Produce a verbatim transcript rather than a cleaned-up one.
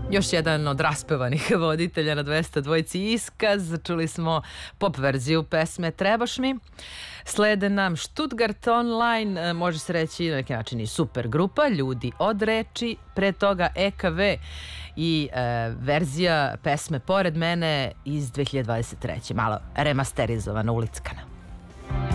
Još jedan od raspevanih voditelja na dvesta dvojici Iskaz. Čuli smo pop verziju pesme Trebaš mi. Slede nam Stuttgart Online, može se reći na neki način i super grupa, Ljudi od reči. Pre toga E K V i e, verzija pesme Pored mene iz dve hiljade dvadeset treće. Malo remasterizovana, ulickana.